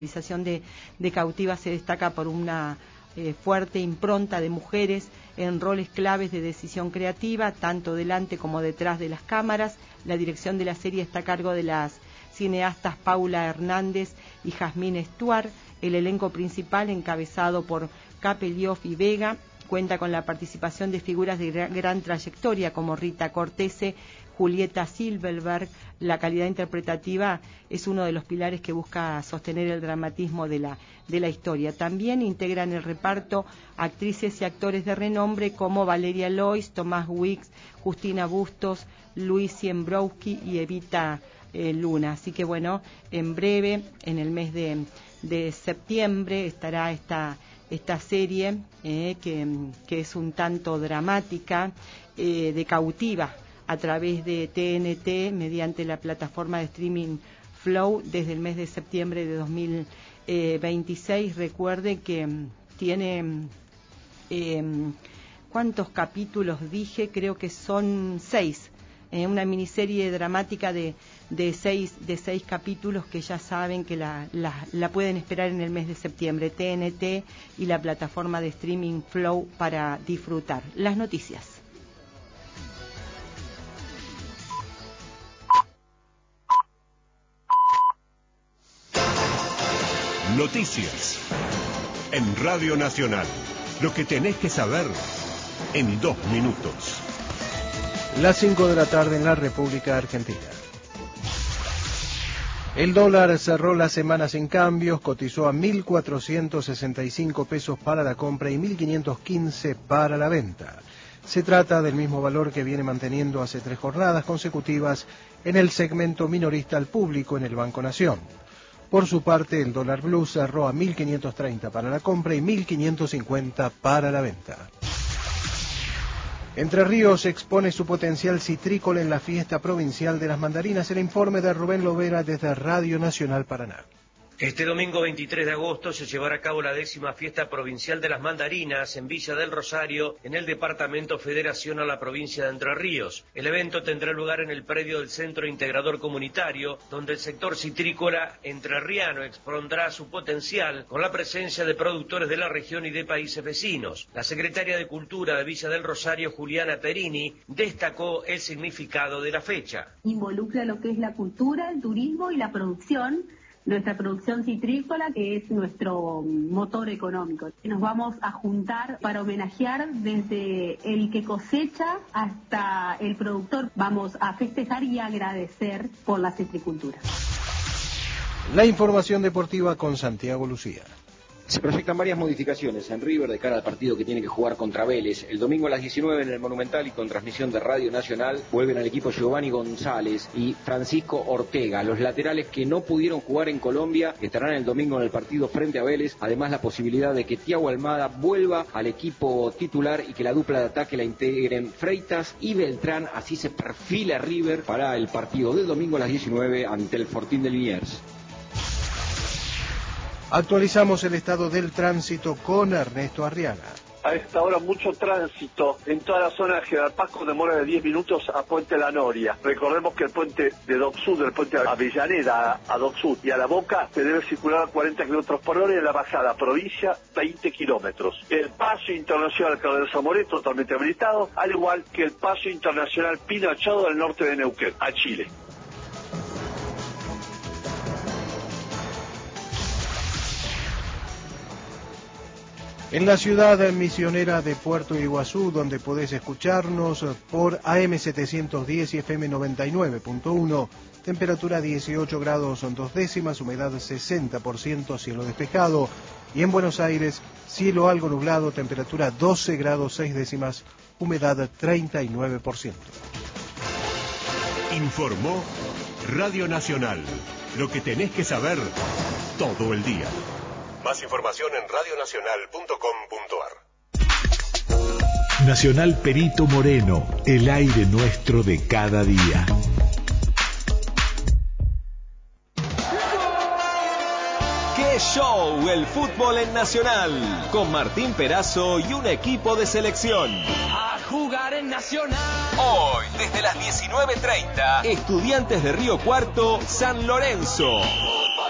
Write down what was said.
La realización de Cautiva se destaca por una fuerte impronta de mujeres en roles claves de decisión creativa, tanto delante como detrás de las cámaras. La dirección de la serie está a cargo de las cineastas Paula Hernández y Jazmín Stuart. El elenco principal, encabezado por Capelioff y Vega, cuenta con la participación de figuras de gran trayectoria como Rita Cortese, Julieta Silverberg. La calidad interpretativa es uno de los pilares que busca sostener el dramatismo de la historia. También integran el reparto actrices y actores de renombre como Valeria Lois, Tomás Wicks, Justina Bustos, Luis Siembrowski y Evita Luna. Así que bueno, en breve, en el mes de septiembre, estará esta serie que es un tanto dramática, de Cautiva, a través de TNT, mediante la plataforma de streaming Flow, desde el mes de septiembre de 2026. Recuerde que tiene, ¿cuántos capítulos dije? Creo que son 6. Una miniserie dramática de 6 capítulos que ya saben que la pueden esperar en el mes de septiembre. TNT y la plataforma de streaming Flow para disfrutar. Las noticias. Noticias en Radio Nacional. Lo que tenés que saber en 2 minutos. Las 5 de la tarde en la República Argentina. El dólar cerró la semana sin cambios, cotizó a 1.465 pesos para la compra y 1.515 para la venta. Se trata del mismo valor que viene manteniendo hace 3 jornadas consecutivas en el segmento minorista al público en el Banco Nación. Por su parte, el dólar blue cerró a 1.530 para la compra y 1.550 para la venta. Entre Ríos expone su potencial citrícola en la fiesta provincial de las mandarinas. El informe de Rubén Lovera desde Radio Nacional Paraná. Este domingo 23 de agosto se llevará a cabo la 10ª fiesta provincial de las mandarinas en Villa del Rosario, en el departamento Federación a la provincia de Entre Ríos. El evento tendrá lugar en el predio del Centro Integrador Comunitario, donde el sector citrícola entrerriano expondrá su potencial con la presencia de productores de la región y de países vecinos. La secretaria de Cultura de Villa del Rosario, Juliana Perini, destacó el significado de la fecha. Involucra lo que es la cultura, el turismo y la producción. Nuestra producción citrícola, que es nuestro motor económico. Nos vamos a juntar para homenajear desde el que cosecha hasta el productor. Vamos a festejar y agradecer por la citricultura. La información deportiva con Santiago Lucía. Se proyectan varias modificaciones en River de cara al partido que tiene que jugar contra Vélez. El domingo a las 19 en el Monumental y con transmisión de Radio Nacional vuelven al equipo Giovanni González y Francisco Ortega. Los laterales que no pudieron jugar en Colombia estarán el domingo en el partido frente a Vélez. Además, la posibilidad de que Thiago Almada vuelva al equipo titular y que la dupla de ataque la integren Freitas y Beltrán. Así se perfila River para el partido del domingo a las 19 ante el Fortín de Liniers. Actualizamos el estado del tránsito con Ernesto Arriaga. A esta hora mucho tránsito en toda la zona de General Paz con demora de 10 minutos a Puente La Noria. Recordemos que el puente de Dock Sud, el puente de Avellaneda a Dock Sud y a La Boca, se debe circular a 40 kilómetros por hora y en la bajada provincia 20 kilómetros. El paso internacional Cardenal Zamoré totalmente habilitado, al igual que el paso internacional Pino Achado del norte de Neuquén, a Chile. En la ciudad misionera de Puerto Iguazú, donde podés escucharnos por AM 710 y FM 99.1, temperatura 18 grados 2 décimas, humedad 60%, cielo despejado. Y en Buenos Aires, cielo algo nublado, temperatura 12 grados 6 décimas, humedad 39%. Informó Radio Nacional. Lo que tenés que saber todo el día. Más información en radionacional.com.ar. Nacional Perito Moreno, el aire nuestro de cada día. ¡Qué show! El fútbol en Nacional, con Martín Perazo y un equipo de selección. A jugar en Nacional. Hoy, desde las 19:30, Estudiantes de Río Cuarto, San Lorenzo.